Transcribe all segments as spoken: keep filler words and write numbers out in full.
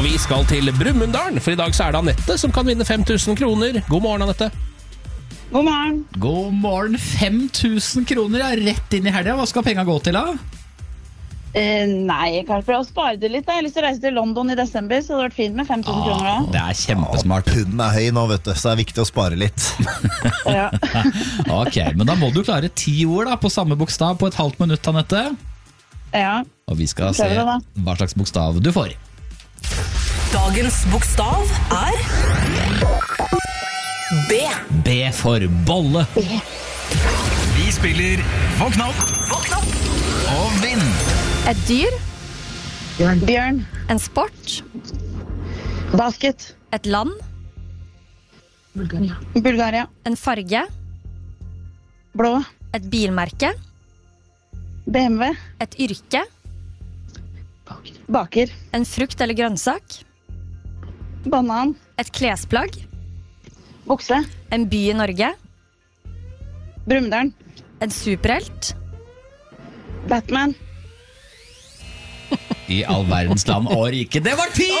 Og vi skal til Brumunddal, for i dag så er det Anette som kan vinne fem tusen kroner. God morgen, Anette. God morgen. God morgen, fem tusen kroner, ja, rett inn i helga. Hva skal penga gå til da? Eh, nei, kanskje for å spare det litt. Da. Jeg har lyst til å reise til London i desember, så det hadde vært fint med fem tusen kroner da. Det er kjempesmart. Punden er høy nå, vet du, så det er viktig å spare litt. Ja. Ok, men da må du klare ti ord da, på samme bokstav på et halvt minutt, Anette. Ja. Og vi skal se Prøver det, da. hva slags bokstav du får. Dagens bokstav er B. B for bolle. Vi spiller Våkn opp, Våkn opp. og vinn. Et dyr, Bjørn. en sport, Basket. et land, Bulgaria. en farge, Blå. et bilmerke, B M W. et yrke, Baker. en frukt eller grønnsak, Banan. et klesplagg, Bukse. en by i Norge, Brumunddal. en superhelt, Batman. I all verdens land og rike. Det var ti!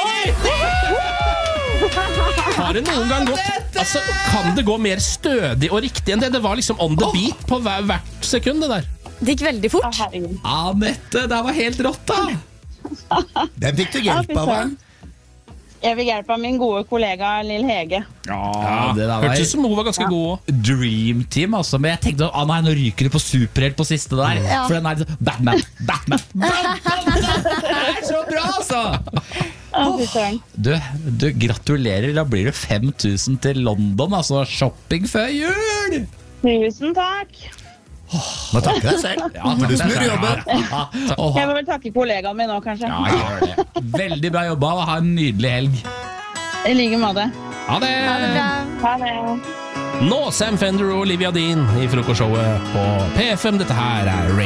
Har det noen gang gått altså, kan det gå mer stødig og riktig enn det? Det var liksom on the beat på hver, hvert sekund, det der. det gikk veldig fort. Herregud. Anette, det var helt rått da. Den fikk du hjelp Ja, fy av, hva? søren. Jeg vil hjelpe av min gode kollega Lill Hege. Ja, det der var Hørtes ut som hun var ganske god også. Dream Team, altså. Men jeg tenkte, ah, nei, nå ryker du på superhelt på siste der. Ja. For den er liksom, Batman, Batman, Batman. Det er så bra, altså. Å, fy søren. Du, du, gratulerer, da blir det fem tusen til London, altså shopping før jul. Tusen takk. Må takke deg selv. Ja, For du som gjorde jobben. Jeg må vel takke kollegaen min nå, kanskje. Ja, gjør det. Veldig bra jobba, og ha en nydelig helg. I like måte. Ha det! Ha det bra. Ha det. Nå Sam Fender og Olivia Dean i frokostshowet på P F M. Dette her er